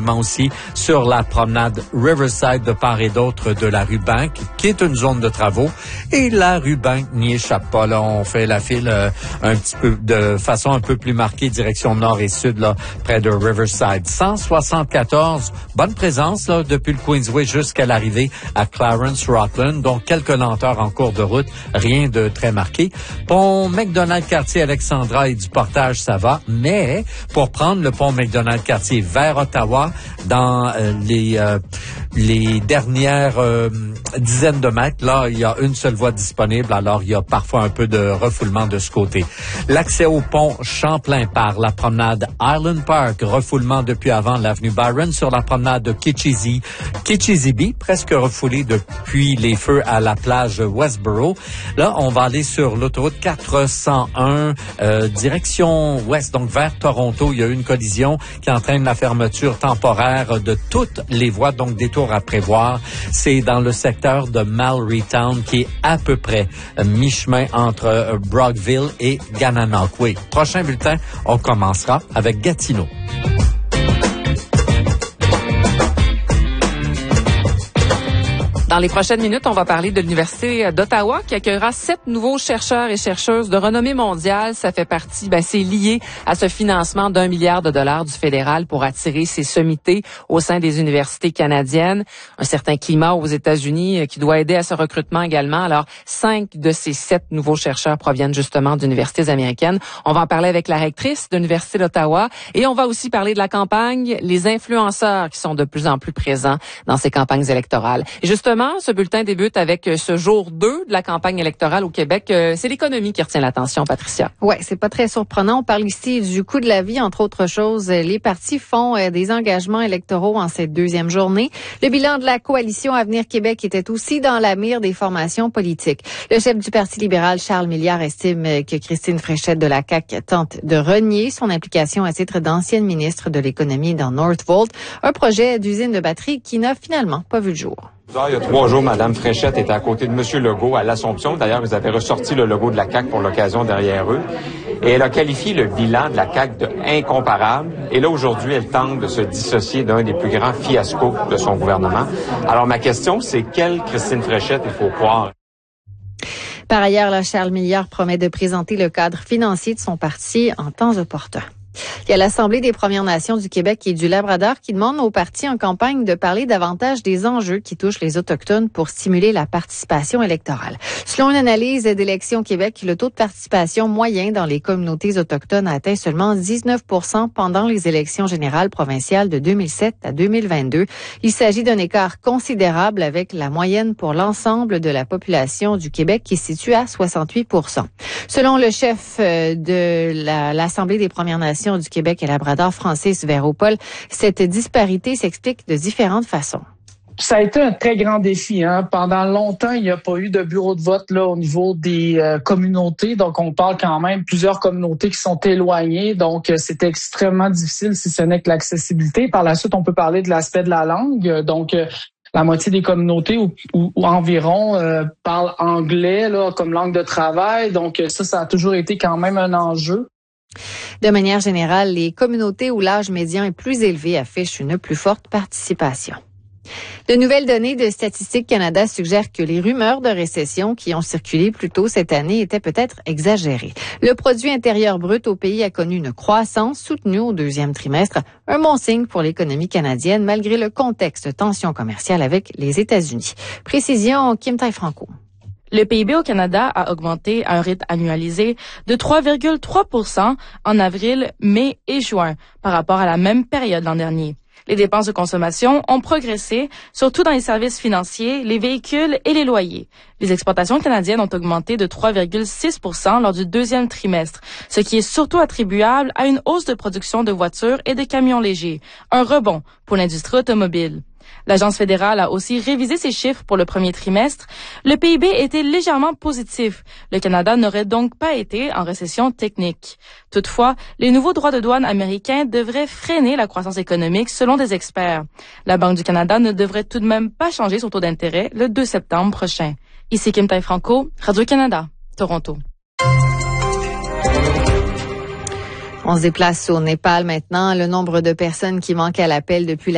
également aussi sur la promenade Riverside de part et d'autre de la rue Bank, qui est une zone de travaux. Et la rue Bank n'y échappe pas. Là, on fait la file un petit peu de façon un peu plus marquée, direction nord et sud, là, près de Riverside. 174, bonne présence là depuis le Queensway jusqu'à l'arrivée à Clarence Rockland. Donc, quelques lenteurs en cours de route, rien de très marqué. Pont McDonald-Cartier Alexandra et du Portage, ça va. Mais pour prendre le pont McDonald-Cartier vers Ottawa, dans les dernières dizaines de mètres, là, il y a une seule voie disponible, alors il y a parfois un peu de refoulement de ce côté. L'accès au pont Champlain par la promenade Island Park, refoulement depuis avant l'avenue Byron sur la promenade de Kitchizibee, presque refoulé depuis les feux à la plage Westboro. Là, on va aller sur l'autoroute 401, direction ouest, donc vers Toronto. Il y a eu une collision qui entraîne la fermeture temporaire de toutes les voies, donc détour à prévoir. C'est dans le secteur de Mallorytown qui est à peu près mi-chemin entre Brockville et Gananoque. Prochain bulletin, on commencera avec Gatineau. Dans les prochaines minutes, on va parler de l'Université d'Ottawa qui accueillera 7 nouveaux chercheurs et chercheuses de renommée mondiale. Ça fait partie, c'est lié à ce financement d'1 milliard de dollars du fédéral pour attirer ces sommités au sein des universités canadiennes. Un certain climat aux États-Unis qui doit aider à ce recrutement également. Alors, 5 de ces 7 nouveaux chercheurs proviennent justement d'universités américaines. On va en parler avec la rectrice de l'Université d'Ottawa et on va aussi parler de la campagne, les influenceurs qui sont de plus en plus présents dans ces campagnes électorales. Et justement, ce bulletin débute avec ce jour 2 de la campagne électorale au Québec. C'est l'économie qui retient l'attention, Patricia. Ouais, c'est pas très surprenant. On parle ici du coût de la vie, entre autres choses. Les partis font des engagements électoraux en cette deuxième journée. Le bilan de la coalition Avenir Québec était aussi dans la mire des formations politiques. Le chef du Parti libéral, Charles Milliard, estime que Christine Fréchette de la CAQ tente de renier son implication à titre d'ancienne ministre de l'économie dans Northvolt, un projet d'usine de batterie qui n'a finalement pas vu le jour. Il y a 3 jours, Mme Fréchette était à côté de M. Legault à l'Assomption. D'ailleurs, vous avez ressorti le logo de la CAQ pour l'occasion derrière eux. Et elle a qualifié le bilan de la CAQ de incomparable. Et là, aujourd'hui, elle tente de se dissocier d'un des plus grands fiascos de son gouvernement. Alors, ma question, c'est quelle Christine Fréchette il faut croire? Par ailleurs, là, Charles Milliard promet de présenter le cadre financier de son parti en temps opportun. Il y a l'Assemblée des Premières Nations du Québec et du Labrador qui demande aux partis en campagne de parler davantage des enjeux qui touchent les Autochtones pour stimuler la participation électorale. Selon une analyse d'Élections Québec, le taux de participation moyen dans les communautés autochtones a atteint seulement 19% pendant les élections générales provinciales de 2007 à 2022. Il s'agit d'un écart considérable avec la moyenne pour l'ensemble de la population du Québec qui se situe à 68%. Selon le chef de l'Assemblée des Premières Nations du Québec et Labrador, Francis Véropol, cette disparité s'explique de différentes façons. Ça a été un très grand défi. Pendant longtemps, il n'y a pas eu de bureau de vote là au niveau des communautés. Donc, on parle quand même plusieurs communautés qui sont éloignées. Donc, c'était extrêmement difficile si ce n'est que l'accessibilité. Par la suite, on peut parler de l'aspect de la langue. Donc, la moitié des communautés ou environ parlent anglais là comme langue de travail. Donc, ça a toujours été quand même un enjeu. De manière générale, les communautés où l'âge médian est plus élevé affichent une plus forte participation. De nouvelles données de Statistique Canada suggèrent que les rumeurs de récession qui ont circulé plus tôt cette année étaient peut-être exagérées. Le produit intérieur brut au pays a connu une croissance soutenue au deuxième trimestre, un bon signe pour l'économie canadienne malgré le contexte de tension commerciale avec les États-Unis. Précision, Kim Tai-Franco. Le PIB au Canada a augmenté à un rythme annualisé de 3,3% en avril, mai et juin par rapport à la même période l'an dernier. Les dépenses de consommation ont progressé, surtout dans les services financiers, les véhicules et les loyers. Les exportations canadiennes ont augmenté de 3,6% lors du deuxième trimestre, ce qui est surtout attribuable à une hausse de production de voitures et de camions légers, un rebond pour l'industrie automobile. L'Agence fédérale a aussi révisé ses chiffres pour le premier trimestre. Le PIB était légèrement positif. Le Canada n'aurait donc pas été en récession technique. Toutefois, les nouveaux droits de douane américains devraient freiner la croissance économique selon des experts. La Banque du Canada ne devrait tout de même pas changer son taux d'intérêt le 2 septembre prochain. Ici Kim Tai-Franco, Radio-Canada, Toronto. On se déplace au Népal maintenant. Le nombre de personnes qui manquent à l'appel depuis